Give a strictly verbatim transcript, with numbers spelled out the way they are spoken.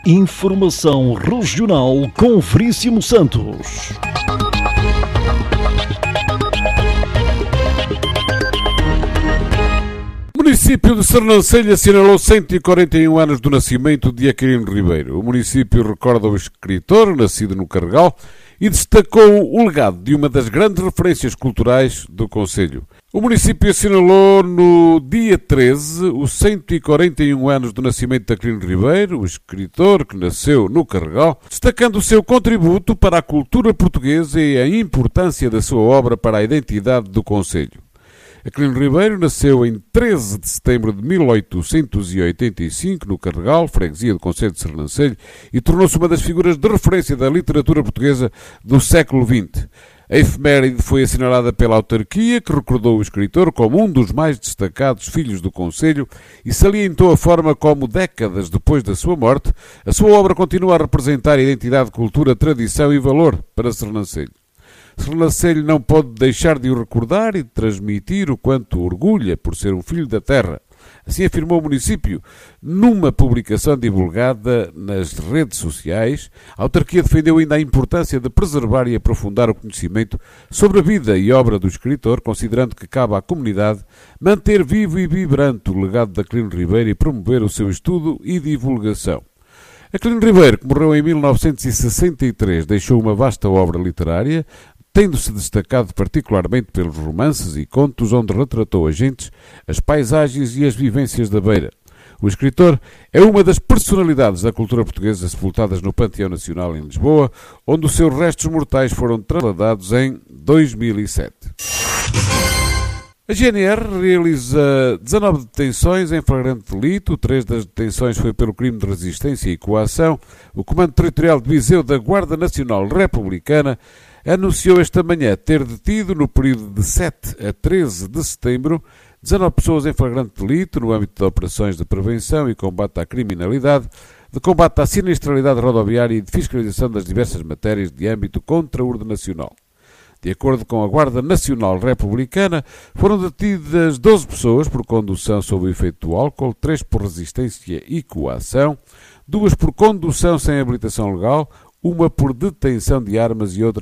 Informação regional com Veríssimo Santos. O município de Sernancelho assinalou cento e quarenta e um anos do nascimento de Aquilino Ribeiro. O município recorda o escritor, nascido no Carregal, e destacou o legado de uma das grandes referências culturais do concelho. O município assinalou no dia treze os cento e quarenta e um anos do nascimento de Aquilino Ribeiro, o escritor que nasceu no Carregal, destacando o seu contributo para a cultura portuguesa e a importância da sua obra para a identidade do concelho. Aquilino Ribeiro nasceu em treze de setembro de mil oitocentos e oitenta e cinco no Carregal, freguesia do concelho de Sernancelho, e tornou-se uma das figuras de referência da literatura portuguesa do século vinte. A efeméride foi assinalada pela autarquia, que recordou o escritor como um dos mais destacados filhos do concelho e salientou a forma como, décadas depois da sua morte, a sua obra continua a representar a identidade, cultura, tradição e valor para Sernancelho. Sernancelho não pode deixar de o recordar e de transmitir o quanto orgulha por ser um filho da terra. Assim afirmou o município numa publicação divulgada nas redes sociais. A autarquia defendeu ainda a importância de preservar e aprofundar o conhecimento sobre a vida e obra do escritor, considerando que cabe à comunidade manter vivo e vibrante o legado de Aquilino Ribeiro e promover o seu estudo e divulgação. Aquilino Ribeiro, que morreu em mil novecentos e sessenta e três, deixou uma vasta obra literária, tendo-se destacado particularmente pelos romances e contos onde retratou as gentes, as paisagens e as vivências da beira. O escritor é uma das personalidades da cultura portuguesa sepultadas no Panteão Nacional em Lisboa, onde os seus restos mortais foram trasladados em dois mil e sete. A G N R realiza dezanove detenções em flagrante delito. Três das detenções foi pelo crime de resistência e coação. O Comando Territorial de Viseu da Guarda Nacional Republicana anunciou esta manhã ter detido, no período de sete a treze de setembro, dezanove pessoas em flagrante delito no âmbito de operações de prevenção e combate à criminalidade, de combate à sinistralidade rodoviária e de fiscalização das diversas matérias de âmbito contraordenacional. De acordo com a Guarda Nacional Republicana, foram detidas doze pessoas por condução sob o efeito do álcool, três por resistência e coação, duas por condução sem habilitação legal, uma por detenção de armas e outra